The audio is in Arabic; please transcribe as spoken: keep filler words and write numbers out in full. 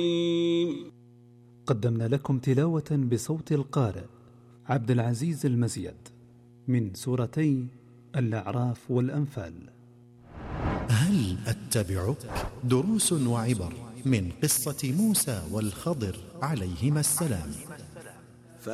قدمنا لكم تلاوة بصوت القارئ عبد العزيز المزيد من سورتي الأعراف والأنفال. هل أتبعك؟ دروس وعبر من قصة موسى والخضر عليهما السلام.